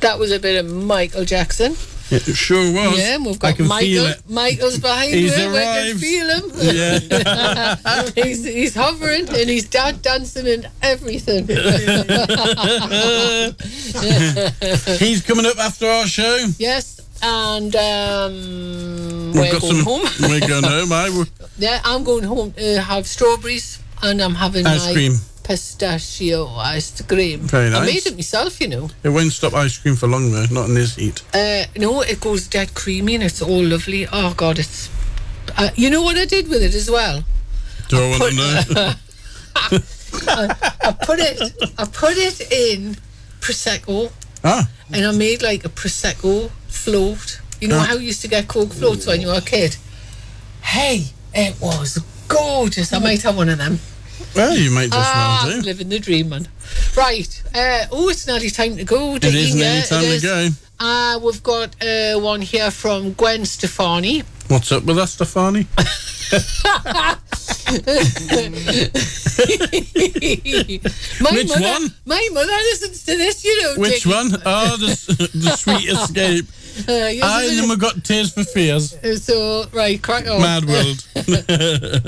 That was a bit of Michael Jackson. It sure was. Yeah, and we've I got can feel Michael. it. Michael's behind He's it. We can arrived. feel him. Yeah. he's hovering and he's dancing and everything. He's coming up after our show. Yes, and We've we're got going some. home. We're going home. Yeah, I'm going home to have strawberries, and I'm having Ice my cream. pistachio ice cream. Very I nice. made it myself, you know. It won't stop ice cream for long though. Not in this heat. No, it goes dead creamy and it's all lovely. Oh God, it's. You know what I did with it as well? Do I want to know? I put it in prosecco, and I made like a prosecco float. You know how you used to get Coke floats when you were a kid? Hey, it was gorgeous. I might have one of them. Well, you might just well do. Living the dream, man. Right. It's nearly time to go. It is nearly time to go. We've got one here from Gwen Stefani. What's up with that, Stefani? Which one? My mother listens to this, you know. Which one? Oh, the Sweet Escape. And then we've got Tears for Fears. So, right, crack on. Mad World.